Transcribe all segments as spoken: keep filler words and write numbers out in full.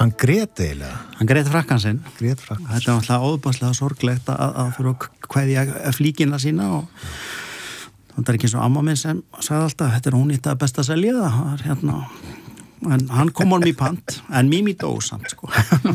Hann grét eiginlega. Hann grét frakkan sinn. Grét frakkan. Þetta var alltaf óbúslega sorglegt að, að fyrir að kveðja flíkina sína og þetta er ekki eins og amma minn sem sagði alltaf, þetta er ónýtt að best að selja það. Það er hérna, en hann kom honum í pant, en Mimi dó samt, sko.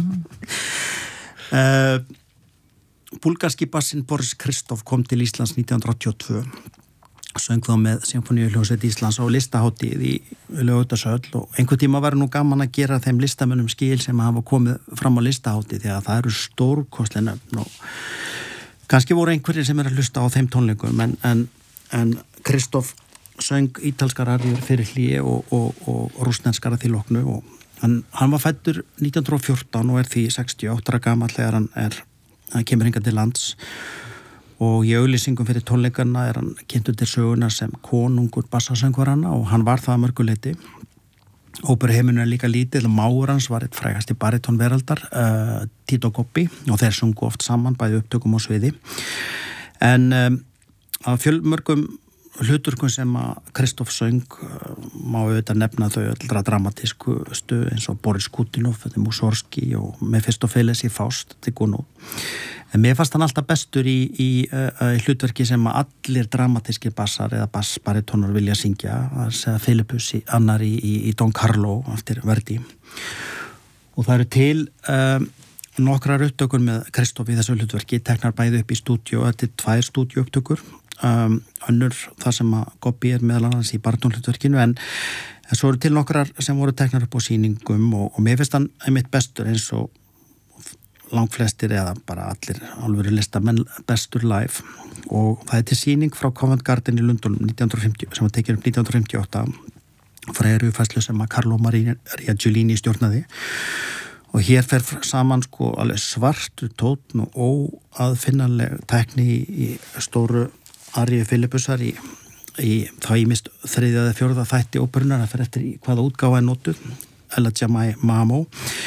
uh, Búlgarski bassinn Boris Kristoff kom til Íslands nítján hundruð áttatíu og tvö. Söng þá með Sinfóníuhljómsveit Íslands á listahátíð í Laugardalshöll og einhvern tíma var nú gaman að gera þeim listamönnum skil sem hafa komið fram á listahátíð því að það eru stórkostleg nöfn og kannski voru einhverjir sem er að hlusta á þeim tónleikum en, en, en Kristoff söng ítalskar aríur fyrir hlýi og, og, og rússnenskara til loknu og hann, hann var fæddur nítján hundruð og fjórtán og er því sextíu og átta ára gamall þegar hann er, hann kemur hingað til lands og í auglýsingum fyrir tónleikarna er hann kynntur til söguna sem konungur bassasöngvaranna og hann var það að mörguleiti. Óperuheimurinn er líka lítill og mágur hans var eitt frægasti baríton veraldar, uh, Tito Gobbi og þeir sungu oft saman bæði upptökum og sviði. En um, að fjölmörgum hluturkum sem að Kristoff söng uh, má auðvitað nefna þau allra dramatísku stu eins og Boris Kutinov, þetta er Mussorgsky og Mephistopheles í Faust, þetta er Gounod. En mér fannst hann alltaf bestur í, í, uh, í hlutverki sem að allir dramatíski bassar eða bassbaritónar vilja syngja, það er segja Philippus í, annar í, í, í Don Carlo eftir Verdi. Og það eru til um, nokkrar upptökur með Kristoff í þessu hlutverki, teknar bæði upp í stúdíu, þetta er tvær stúdíuupptökur, um, önnur það sem að Gobbi er meðal annars í baritónhlutverkinu, en, en svo eru til nokkrar sem voru teknar upp á sýningum og, og mér finnst hann einmitt bestur eins og langflestir eða bara allir alvöru listamenn bestur live og það er til sýning frá Covent Garden í Lundunum nítján hundruð og fimmtíu sem var tekin upp nítján hundruð fimmtíu og átta frægri uppfærslu sem að Carlo Maria Giulini stjórnaði og hér fer saman sko alveg svartur tónn og óaðfinnanleg tekni í, í stóru aríu Philippusar í, í þá ímist þriðja eða fjórða þætti óperunar það fer eftir í hvaða útgáfa er notuð Elijah Mamo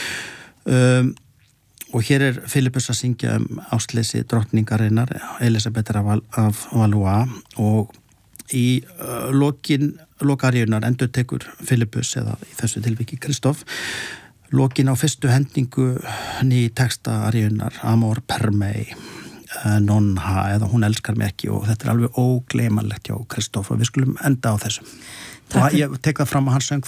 um og hér er Philippus að syngja um ástleysi drottningarinnar Elisabethar af, af Valois og í uh, lokin lokaríunar endur tekur Philippus eða í þessu tilviki Kristoff lokin á fyrstu hendingu ný texta aríunar Amor per me uh, non ha eða hún elskar mig ekki og þetta er alveg ógleymanlegt hjá Kristoff og við skulum enda á þessu og ég tek það fram að hann söng